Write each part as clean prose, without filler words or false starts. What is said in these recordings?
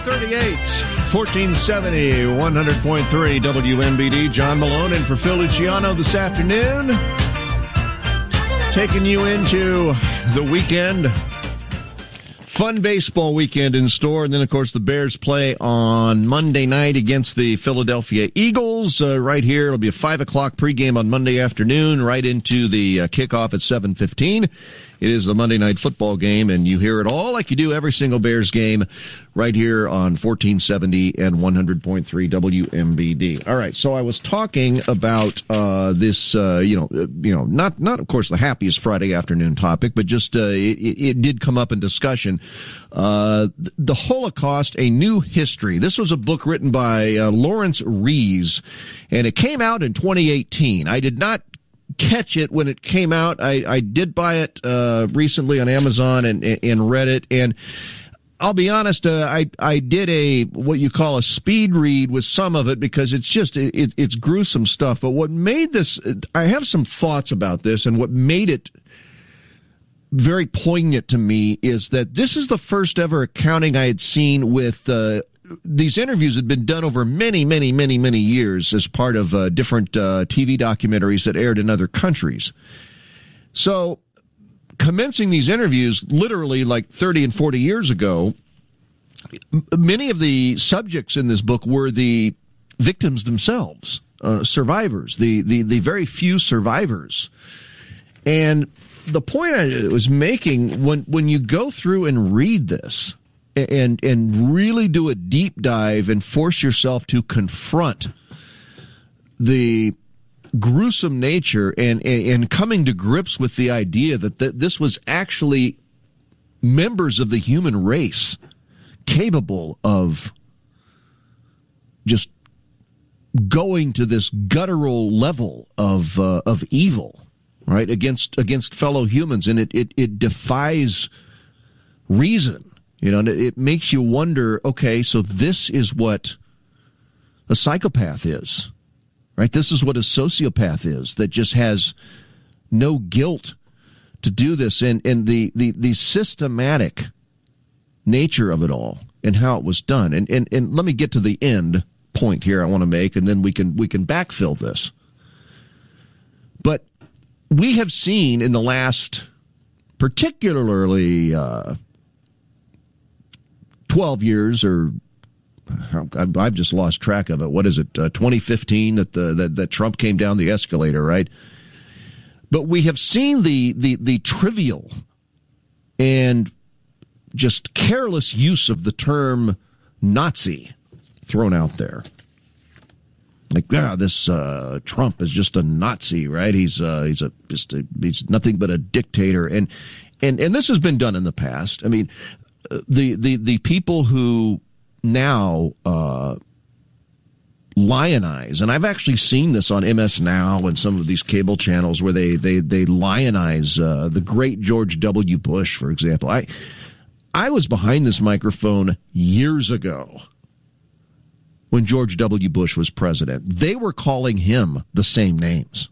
38, 1470, 100.3 WMBD. John Malone in for Phil Luciano this afternoon. Taking you into the weekend. Fun baseball weekend in store. And then, of course, the Bears play on Monday night against the Philadelphia Eagles. Right here, it'll be a 5 o'clock pregame on Monday afternoon, right into the kickoff at 7:15. It is the Monday Night Football game, and you hear it all like you do every single Bears game right here on 1470 and 100.3 WMBD. All right, so I was talking about this, not of course the happiest Friday afternoon topic, but just it did come up in discussion. The Holocaust, A New History. This was a book written by Lawrence Rees, and it came out in 2018. I did not catch it when it came out. I did buy it recently on Amazon and read it, and I'll be honest, I did what you call a speed read with some of it because it's just it's gruesome stuff. But what made this, I have some thoughts about this, and what made it very poignant to me is that this is the first ever accounting I had seen with these interviews had been done over many, many, many, many years as part of different TV documentaries that aired in other countries. So, commencing these interviews literally like 30 and 40 years ago, many of the subjects in this book were the victims themselves, survivors, the very few survivors. And the point I was making, when you go through and read this, and really do a deep dive and force yourself to confront the gruesome nature and coming to grips with the idea that this was actually members of the human race capable of just going to this guttural level of evil, right, against fellow humans, and it defies reason. And it makes you wonder, okay, so this is what a psychopath is, right? This is what a sociopath is, that just has no guilt to do this, and the systematic nature of it all and how it was done. And let me get to the end point here I want to make, and then we can backfill this. But we have seen in the last, particularly 12 years, or I've just lost track of it. What is it? 2015 that Trump came down the escalator, right? But we have seen the trivial and just careless use of the term Nazi thrown out there. Like, this Trump is just a Nazi, right? He's nothing but a dictator, and this has been done in the past. I mean, the people who now lionize, and I've actually seen this on MS Now and some of these cable channels where they lionize the great George W. Bush, for example. I was behind this microphone years ago when George W. Bush was president. They were calling him the same names.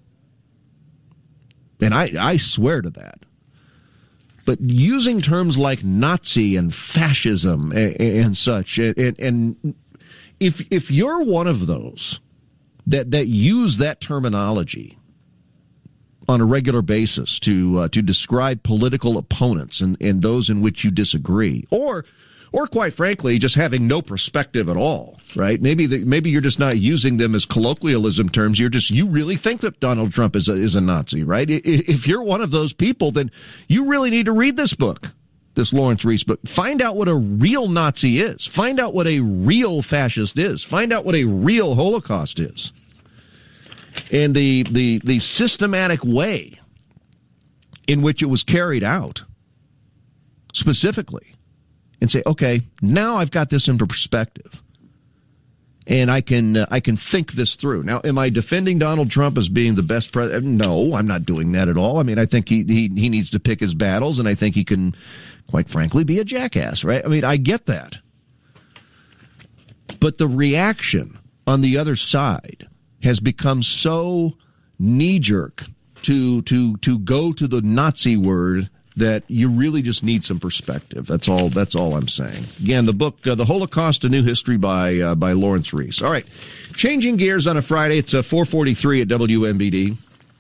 And I swear to that. But using terms like Nazi and fascism and such, and if you're one of those that use that terminology on a regular basis to describe political opponents and those in which you disagree, or quite frankly, just having no perspective at all, right? Maybe you're just not using them as colloquialism terms. You really think that Donald Trump is a Nazi, right? If you're one of those people, then you really need to read this book, this Lawrence Rees book. Find out what a real Nazi is. Find out what a real fascist is. Find out what a real Holocaust is. And the systematic way in which it was carried out, specifically. And say, okay, now I've got this into perspective, and I can think this through. Now, am I defending Donald Trump as being the best president? No, I'm not doing that at all. I mean, I think he needs to pick his battles, and I think he can, quite frankly, be a jackass, right? I mean, I get that. But the reaction on the other side has become so knee-jerk to go to the Nazi word that you really just need some perspective. That's all I'm saying. Again, the book, The Holocaust, A New History by Lawrence Rees. All right. Changing gears on a Friday. It's 4:43 at WMBD.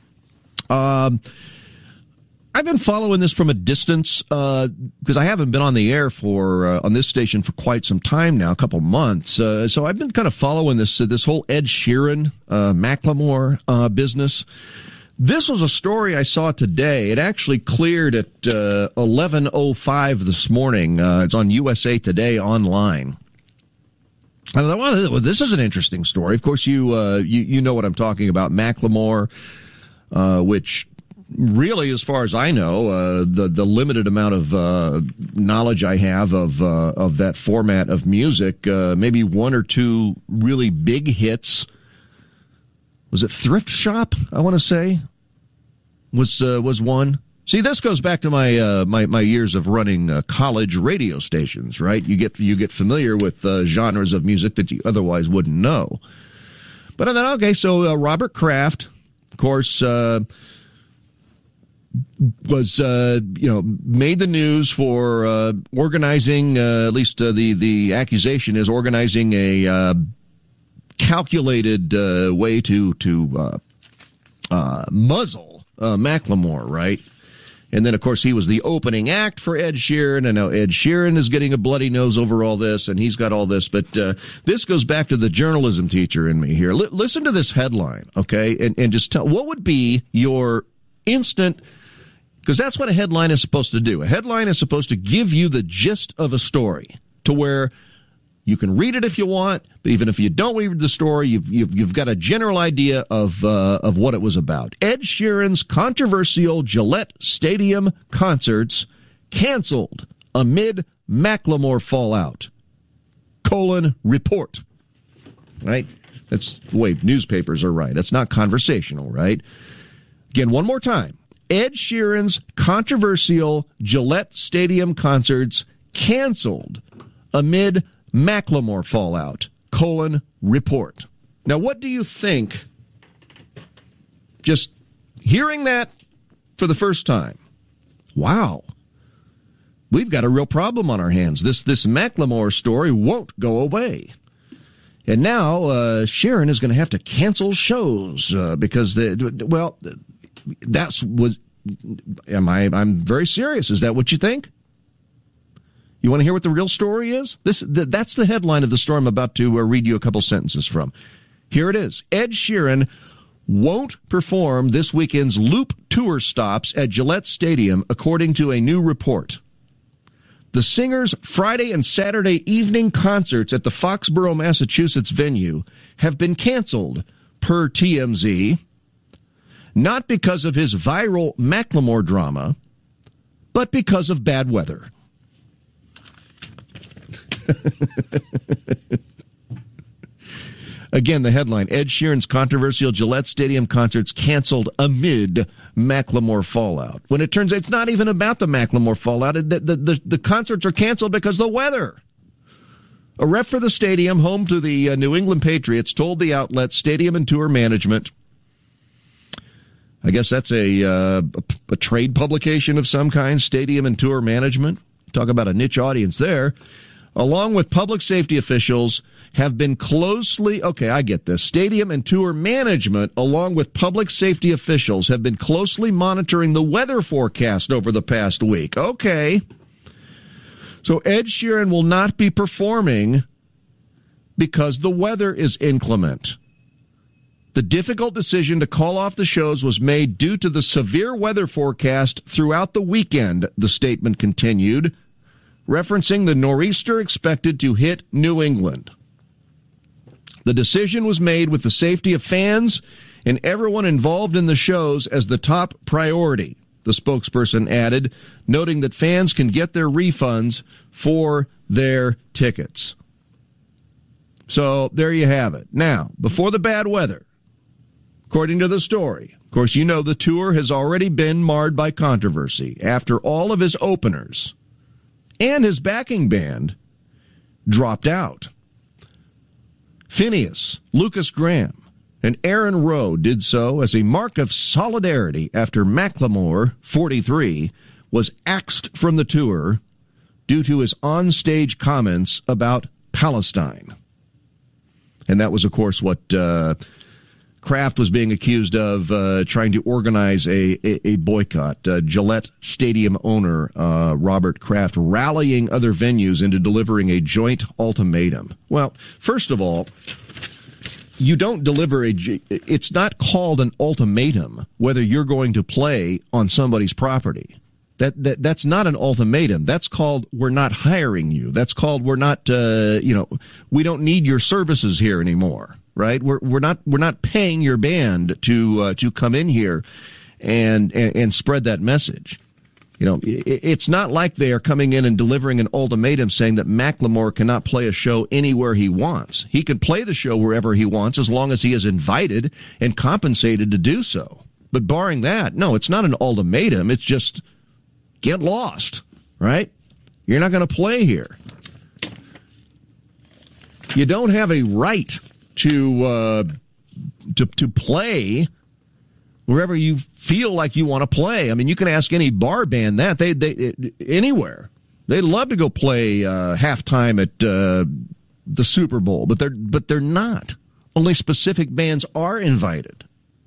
I've been following this from a distance, because I haven't been on the air on this station for quite some time now, a couple months. So I've been kind of following this whole Ed Sheeran, Macklemore, business. This was a story I saw today. It actually cleared at 11:05 this morning. It's on USA Today online. I thought, well, this is an interesting story. Of course, you know what I'm talking about. Macklemore, which really, as far as I know, the limited amount of knowledge I have of that format of music, maybe one or two really big hits. Was it Thrift Shop, I want to say, was one. See, this goes back to my my years of running college radio stations, right? You get familiar with genres of music that you otherwise wouldn't know. But I thought, okay, so Robert Kraft, of course, was made the news for organizing, at least the accusation is organizing a calculated way to muzzle Macklemore, right? And then, of course, he was the opening act for Ed Sheeran, and now Ed Sheeran is getting a bloody nose over all this, and he's got all this. But this goes back to the journalism teacher in me here. Listen to this headline, okay, and just tell what would be your instant, because that's what a headline is supposed to do. A headline is supposed to give you the gist of a story to where you can read it if you want, but even if you don't read the story, you've got a general idea of what it was about. Ed Sheeran's controversial Gillette Stadium concerts canceled amid Macklemore fallout. : report. Right? That's the way newspapers are right. It's not conversational, right? Again, one more time. Ed Sheeran's controversial Gillette Stadium concerts canceled amid Macklemore fallout, : report. Now, what do you think? Just hearing that for the first time. Wow. We've got a real problem on our hands. This Macklemore story won't go away. And now Sheeran is going to have to cancel shows because I'm very serious. Is that what you think? You want to hear what the real story is? That's the headline of the story I'm about to read you a couple sentences from. Here it is. Ed Sheeran won't perform this weekend's Loop tour stops at Gillette Stadium, according to a new report. The singer's Friday and Saturday evening concerts at the Foxborough, Massachusetts venue have been canceled, per TMZ, not because of his viral Macklemore drama, but because of bad weather. Again, the headline: Ed Sheeran's controversial Gillette Stadium concerts canceled amid Macklemore fallout. When it turns out it's not even about the Macklemore fallout. The concerts are canceled because of the weather. A rep for the stadium, home to the New England Patriots, told the outlet Stadium and Tour Management, I guess that's a trade publication of some kind, Stadium and Tour Management. Talk about a niche audience there. Along with public safety officials, have been closely, okay, I get this. Stadium and Tour Management, along with public safety officials, have been closely monitoring the weather forecast over the past week. Okay. So Ed Sheeran will not be performing because the weather is inclement. The difficult decision to call off the shows was made due to the severe weather forecast throughout the weekend, the statement continued, referencing the nor'easter expected to hit New England. The decision was made with the safety of fans and everyone involved in the shows as the top priority, the spokesperson added, noting that fans can get their refunds for their tickets. So there you have it. Now, before the bad weather, according to the story, of course, you know the tour has already been marred by controversy after all of his openers and his backing band dropped out. Phineas, Lucas Graham, and Aaron Rowe did so as a mark of solidarity after Macklemore, 43, was axed from the tour due to his on-stage comments about Palestine. And that was, of course, what Kraft was being accused of, trying to organize a boycott. Gillette Stadium owner Robert Kraft rallying other venues into delivering a joint ultimatum. Well, first of all, you don't deliver it's not called an ultimatum whether you're going to play on somebody's property. That's not an ultimatum. That's called we're not hiring you. That's called we're not we don't need your services here anymore. Right? We're not paying your band to come in here and spread that message. It's not like they are coming in and delivering an ultimatum saying that Macklemore cannot play a show anywhere he wants. He can play the show wherever he wants as long as he is invited and compensated to do so. But barring that, no, it's not an ultimatum. It's just get lost, right? You're not going to play here. You don't have a right to play wherever you feel like you want to play. I mean, you can ask any bar band that they anywhere. They'd love to go play halftime at the Super Bowl, but they're not. Only specific bands are invited.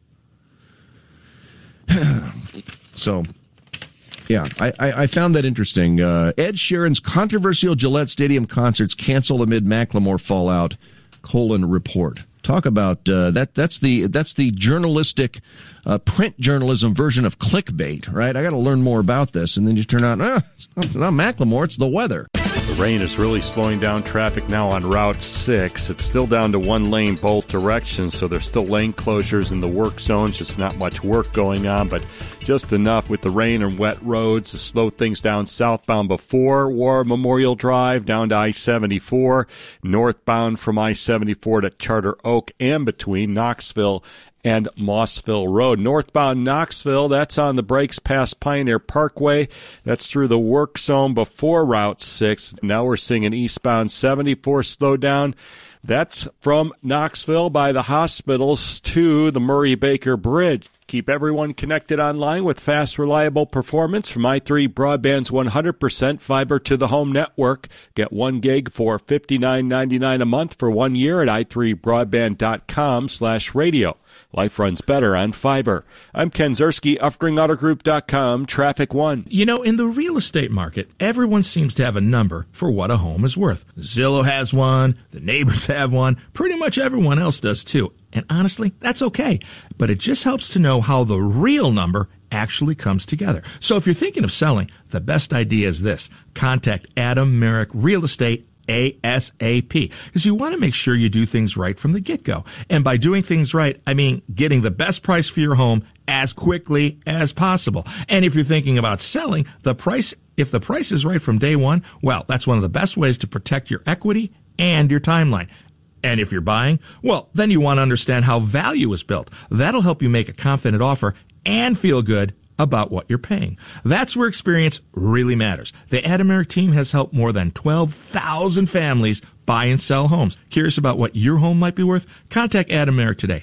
So, yeah, I found that interesting. Ed Sheeran's controversial Gillette Stadium concerts canceled amid Macklemore fallout. Report. Talk about that's the journalistic print journalism version of clickbait, right? I got to learn more about this, and then you turn out, it's not Macklemore, it's the weather. The rain is really slowing down traffic now on Route 6. It's still down to one lane both directions, so there's still lane closures in the work zones. Just not much work going on, but just enough with the rain and wet roads to slow things down southbound before War Memorial Drive down to I-74, northbound from I-74 to Charter Oak and between Knoxville and Mossville Road. Northbound Knoxville, that's on the brakes past Pioneer Parkway. That's through the work zone before Route 6. Now we're seeing an eastbound 74 slowdown. That's from Knoxville by the hospitals to the Murray-Baker Bridge. Keep everyone connected online with fast, reliable performance from i3 Broadband's 100% fiber to the home network. Get 1 gig for $59.99 a month for 1 year at i3broadband.com/radio. Life runs better on fiber. I'm Ken Zerski, UffringAutoGroup.com, Traffic One. In the real estate market, everyone seems to have a number for what a home is worth. Zillow has one, the neighbors have one, pretty much everyone else does too. And honestly, that's okay. But it just helps to know how the real number actually comes together. So if you're thinking of selling, the best idea is this. Contact Adam Merrick Real Estate ASAP, because you want to make sure you do things right from the get-go. And by doing things right, I mean getting the best price for your home as quickly as possible. And if you're thinking about selling, if the price is right from day one, well, that's one of the best ways to protect your equity and your timeline. And if you're buying, well, then you want to understand how value is built. That'll help you make a confident offer and feel good about what you're paying. That's where experience really matters. The Adam Merrick team has helped more than 12,000 families buy and sell homes. Curious about what your home might be worth? Contact Adam Merrick today,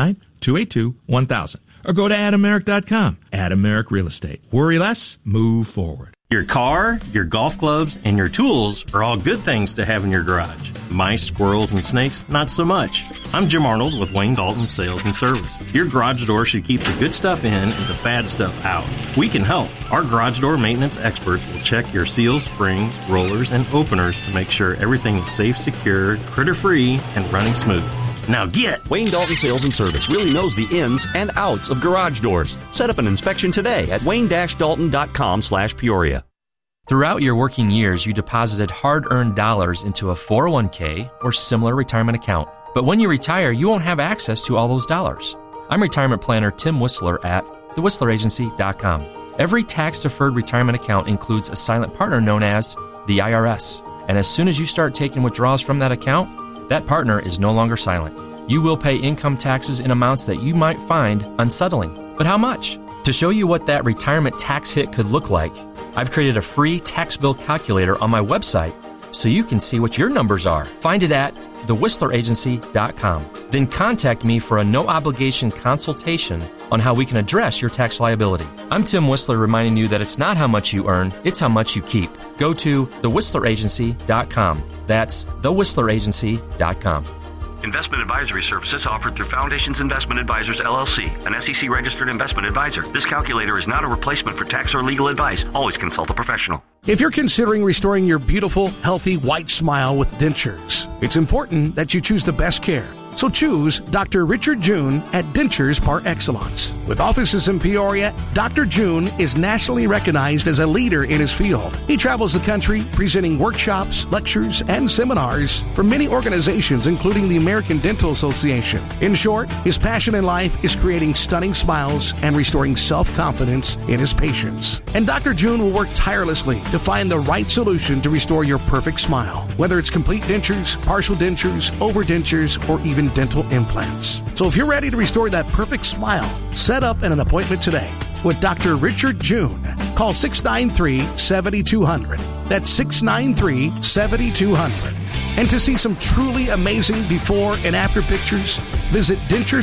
309-282-1000. Or go to AdamMerrick.com. Adam Merrick Real Estate. Worry less, move forward. Your car, your golf clubs, and your tools are all good things to have in your garage. Mice, squirrels, and snakes, not so much. I'm Jim Arnold with Wayne Dalton Sales and Service. Your garage door should keep the good stuff in and the bad stuff out. We can help. Our garage door maintenance experts will check your seals, springs, rollers, and openers to make sure everything is safe, secure, critter-free, and running smooth. Now get! Wayne Dalton Sales and Service really knows the ins and outs of garage doors. Set up an inspection today at wayne-dalton.com/Peoria. Throughout your working years, you deposited hard-earned dollars into a 401k or similar retirement account. But when you retire, you won't have access to all those dollars. I'm retirement planner Tim Whistler at thewhistleragency.com. Every tax-deferred retirement account includes a silent partner known as the IRS. And as soon as you start taking withdrawals from that account, that partner is no longer silent. You will pay income taxes in amounts that you might find unsettling. But how much? To show you what that retirement tax hit could look like, I've created a free tax bill calculator on my website so you can see what your numbers are. Find it at thewhistleragency.com. Then contact me for a no-obligation consultation on how we can address your tax liability. I'm Tim Whistler, reminding you that it's not how much you earn, it's how much you keep. Go to thewhistleragency.com. That's thewhistleragency.com. Investment advisory services offered through Foundations Investment Advisors, LLC, an SEC-registered investment advisor. This calculator is not a replacement for tax or legal advice. Always consult a professional. If you're considering restoring your beautiful, healthy, white smile with dentures, it's important that you choose the best care. So choose Dr. Richard June at Dentures Par Excellence. With offices in Peoria, Dr. June is nationally recognized as a leader in his field. He travels the country presenting workshops, lectures, and seminars for many organizations, including the American Dental Association. In short, his passion in life is creating stunning smiles and restoring self-confidence in his patients. And Dr. June will work tirelessly to find the right solution to restore your perfect smile, whether it's complete dentures, partial dentures, overdentures, or even dental implants. So if you're ready to restore that perfect smile, set up an appointment today with Dr. Richard June. Call 693-7200. That's 693-7200. And to see some truly amazing before and after pictures, visit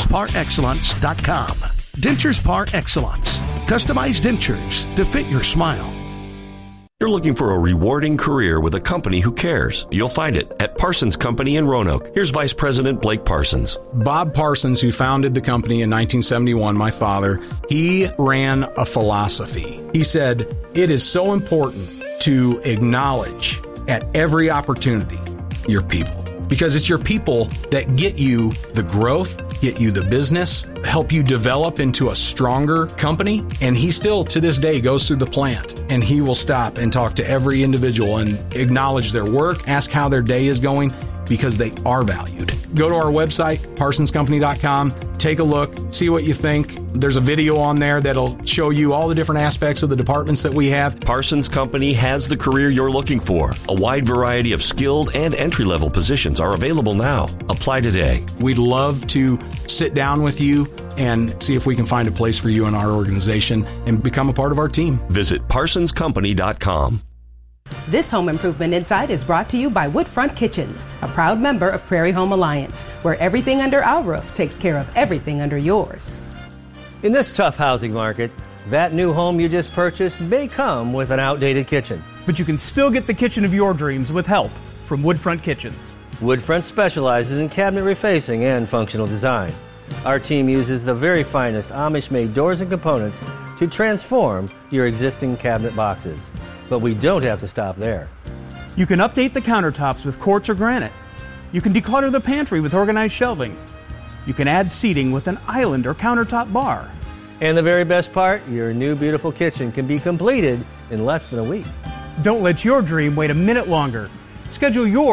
denturesparexcellence.com. Dentures Par Excellence. Customized dentures to fit your smile. You're looking for a rewarding career with a company who cares. You'll find it at Parsons Company in Roanoke. Here's Vice President Blake Parsons. Bob Parsons, who founded the company in 1971, my father, he ran a philosophy. He said, it is so important to acknowledge at every opportunity your people, because it's your people that get you the growth, get you the business, help you develop into a stronger company. And he still, to this day, goes through the plant and he will stop and talk to every individual and acknowledge their work, ask how their day is going, because they are valued. Go to our website, parsonscompany.com, take a look, see what you think. There's a video on there that'll show you all the different aspects of the departments that we have. Parsons Company has the career you're looking for. A wide variety of skilled and entry-level positions are available now. Apply today. We'd love to sit down with you and see if we can find a place for you in our organization and become a part of our team. Visit parsonscompany.com. This Home Improvement Insight is brought to you by Woodfront Kitchens, a proud member of Prairie Home Alliance, where everything under our roof takes care of everything under yours. In this tough housing market, that new home you just purchased may come with an outdated kitchen. But you can still get the kitchen of your dreams with help from Woodfront Kitchens. Woodfront specializes in cabinet refacing and functional design. Our team uses the very finest Amish-made doors and components to transform your existing cabinet boxes. But we don't have to stop there. You can update the countertops with quartz or granite. You can declutter the pantry with organized shelving. You can add seating with an island or countertop bar. And the very best part, your new beautiful kitchen can be completed in less than a week. Don't let your dream wait a minute longer. Schedule your